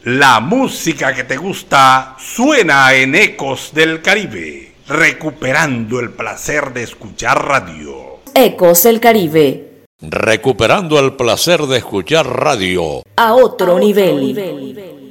La música que te gusta suena en Ecos del Caribe, recuperando el placer de escuchar radio. Ecos del Caribe. Recuperando el placer de escuchar radio. A otro nivel.